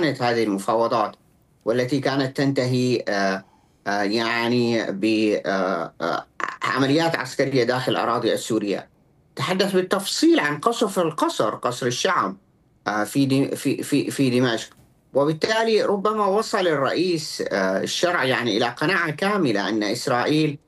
كانت هذه المفاوضات والتي كانت تنتهي يعني بعمليات عسكرية داخل الأراضي السورية. تحدث بالتفصيل عن قصف القصر، قصر الشعب في دمشق. وبالتالي ربما وصل الرئيس الشرعي يعني إلى قناعة كاملة أن إسرائيل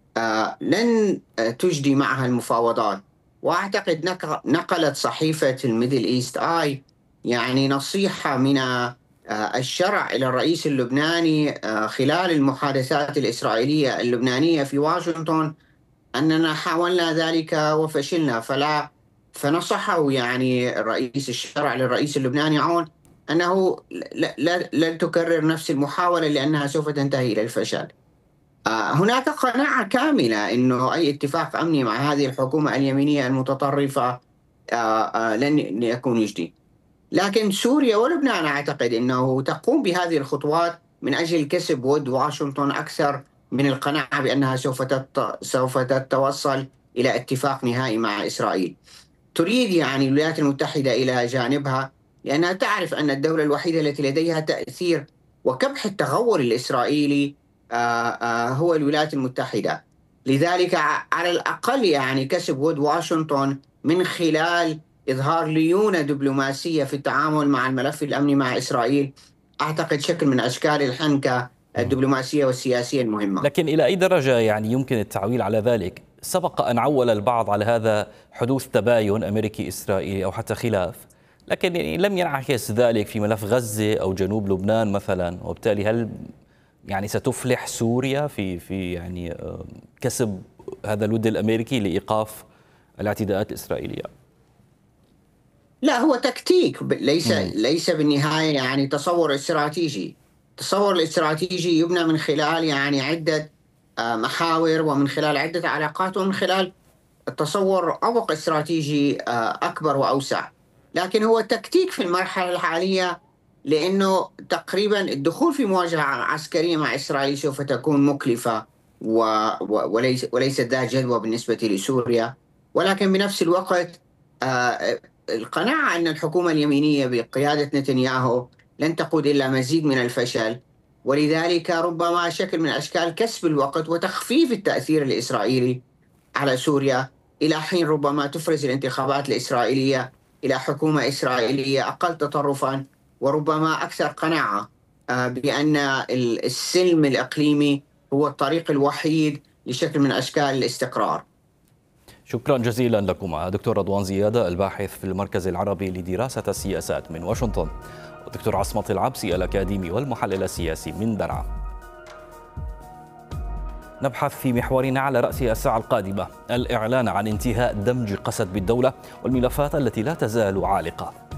لن تجدي معها المفاوضات. وأعتقد نقلت صحيفة الميدل إيست آي يعني نصيحة من الشرع إلى الرئيس اللبناني خلال المحادثات الإسرائيلية اللبنانية في واشنطن أننا حاولنا ذلك وفشلنا. فنصحه يعني الرئيس الشرع للرئيس اللبناني عون أنه لن تكرر نفس المحاولة لأنها سوف تنتهي إلى الفشل. هناك قناعة كاملة أنه أي اتفاق أمني مع هذه الحكومة اليمينية المتطرفة لن يكون يجدي. لكن سوريا ولبنان أعتقد أنه تقوم بهذه الخطوات من أجل كسب ود واشنطن أكثر من القناعة بأنها سوف تتوصل إلى اتفاق نهائي مع إسرائيل. تريد يعني الولايات المتحدة إلى جانبها لأنها تعرف أن الدولة الوحيدة التي لديها تأثير وكبح التغول الإسرائيلي هو الولايات المتحدة. لذلك على الأقل يعني كسب ود واشنطن من خلال إظهار ليونة دبلوماسية في التعامل مع الملف الأمني مع إسرائيل أعتقد شكل من أشكال الحنكة الدبلوماسية والسياسية المهمة. لكن إلى أي درجة يعني يمكن التعويل على ذلك؟ سبق أن عول البعض على هذا حدوث تباين أمريكي إسرائيلي أو حتى خلاف، لكن يعني لم ينعكس ذلك في ملف غزة أو جنوب لبنان مثلا، وبالتالي هل يعني ستفلح سوريا في يعني كسب هذا الود الأمريكي لإيقاف الاعتداءات الإسرائيلية؟ لا، هو تكتيك ليس بالنهاية يعني تصور استراتيجي. التصور الاستراتيجي يبنى من خلال يعني عدة محاور ومن خلال عدة علاقات ومن خلال تصور عمق استراتيجي أكبر وأوسع. لكن هو تكتيك في المرحلة الحالية لأنه تقريبا الدخول في مواجهة عسكرية مع إسرائيل سوف تكون مكلفة وليست ذات جدوى بالنسبة لسوريا. ولكن بنفس الوقت القناعة أن الحكومة اليمينية بقيادة نتنياهو لن تقود إلا مزيد من الفشل، ولذلك ربما شكل من أشكال كسب الوقت وتخفيف التأثير الإسرائيلي على سوريا إلى حين ربما تفرز الانتخابات الإسرائيلية إلى حكومة إسرائيلية أقل تطرفا وربما أكثر قناعة بأن السلم الإقليمي هو الطريق الوحيد لشكل من أشكال الاستقرار. شكرا جزيلا لكم دكتور رضوان زيادة، الباحث في المركز العربي لدراسة السياسات من واشنطن، ودكتور عصمت العبسي الأكاديمي والمحلل السياسي من درعا. نبحث في محورنا على رأس الساعة القادمة الإعلان عن انتهاء دمج قسد بالدولة والملفات التي لا تزال عالقة.